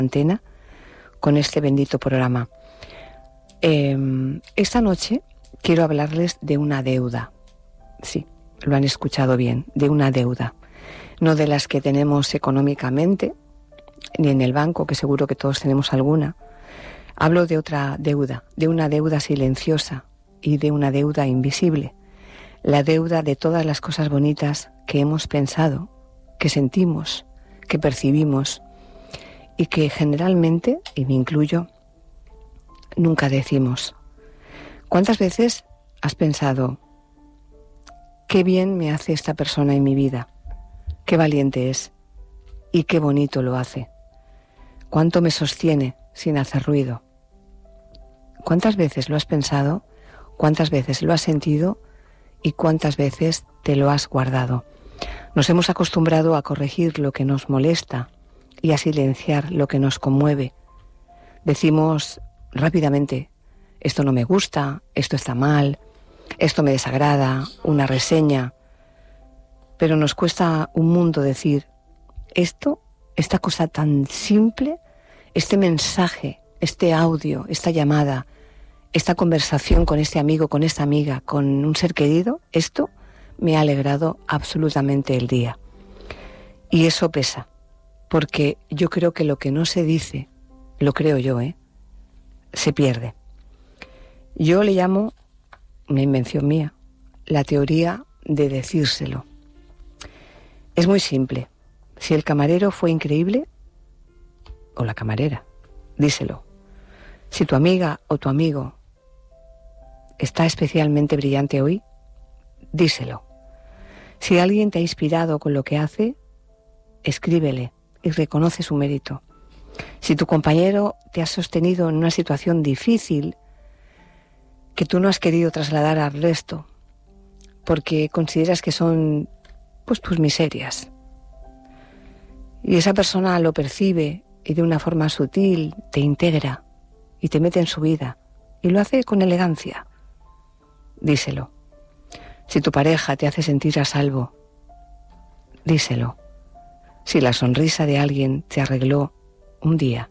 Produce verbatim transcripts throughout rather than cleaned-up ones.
antena con este bendito programa. Eh, esta noche quiero hablarles de una deuda. Sí, lo han escuchado bien, de una deuda. No de las que tenemos económicamente, ni en el banco, que seguro que todos tenemos alguna. Hablo de otra deuda, de una deuda silenciosa y de una deuda invisible. La deuda de todas las cosas bonitas que hemos pensado, que sentimos, que percibimos y que generalmente, y me incluyo, nunca decimos. ¿Cuántas veces has pensado, qué bien me hace esta persona en mi vida, qué valiente es y qué bonito lo hace? ¿Cuánto me sostiene sin hacer ruido? ¿Cuántas veces lo has pensado? ¿Cuántas veces lo has sentido? ¿Y cuántas veces te lo has guardado? Nos hemos acostumbrado a corregir lo que nos molesta y a silenciar lo que nos conmueve. Decimos rápidamente, esto no me gusta, esto está mal, esto me desagrada, una reseña. Pero nos cuesta un mundo decir, esto, esta cosa tan simple, este mensaje, este audio, esta llamada, esta conversación con este amigo, con esta amiga, con un ser querido, esto me ha alegrado absolutamente el día. Y eso pesa, porque yo creo que lo que no se dice, lo creo yo, ¿eh? se pierde. Yo le llamo, una invención mía, la teoría de decírselo. Es muy simple. Si el camarero fue increíble, o la camarera, díselo. Si tu amiga o tu amigo está especialmente brillante hoy, díselo. Si alguien te ha inspirado con lo que hace, escríbele y reconoce su mérito. Si tu compañero te ha sostenido en una situación difícil que tú no has querido trasladar al resto porque consideras que son pues tus miserias, y esa persona lo percibe y de una forma sutil te integra y te mete en su vida y lo hace con elegancia, díselo. Si tu pareja te hace sentir a salvo, díselo. Si la sonrisa de alguien te arregló un día,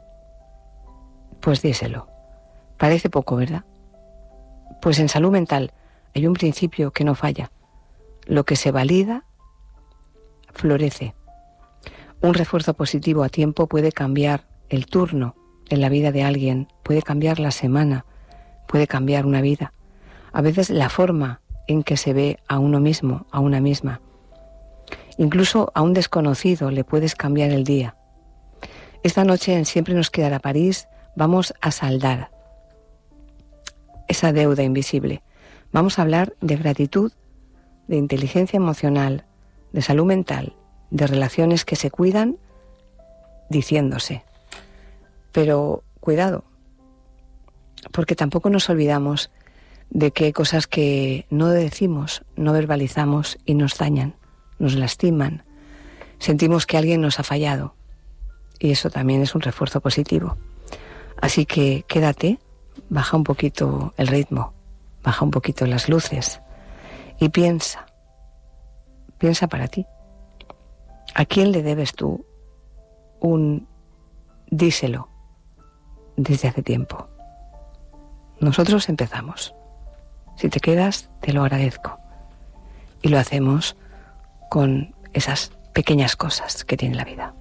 pues díselo. Parece poco, ¿verdad? Pues en salud mental hay un principio que no falla. Lo que se valida, florece. Un refuerzo positivo a tiempo puede cambiar el turno en la vida de alguien, puede cambiar la semana, puede cambiar una vida. A veces la forma en que se ve a uno mismo, a una misma. Incluso a un desconocido le puedes cambiar el día. Esta noche en Siempre nos quedará París vamos a saldar esa deuda invisible. Vamos a hablar de gratitud, de inteligencia emocional, de salud mental, de relaciones que se cuidan diciéndose. Pero cuidado, porque tampoco nos olvidamos de que hay cosas que no decimos, no verbalizamos y nos dañan, nos lastiman. Sentimos que alguien nos ha fallado y eso también es un refuerzo positivo. Así que quédate, baja un poquito el ritmo, baja un poquito las luces y piensa, piensa para ti. ¿A quién le debes tú un díselo desde hace tiempo? Nosotros empezamos. Si te quedas, te lo agradezco. Y lo hacemos con esas pequeñas cosas que tiene la vida.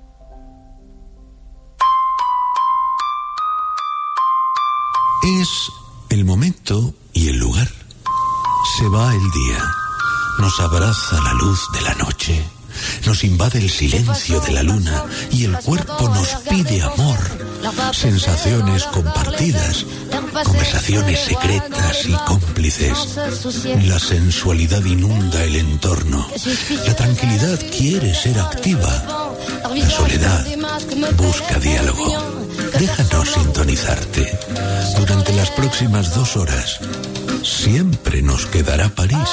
Es el momento y el lugar. Se va el día. Nos abraza la luz de la noche. Nos invade el silencio de la luna y el cuerpo nos pide amor, sensaciones compartidas, conversaciones secretas y cómplices. La sensualidad inunda el entorno. La tranquilidad quiere ser activa. La soledad busca diálogo. Déjanos sintonizarte. Durante las próximas dos horas, siempre nos quedará París.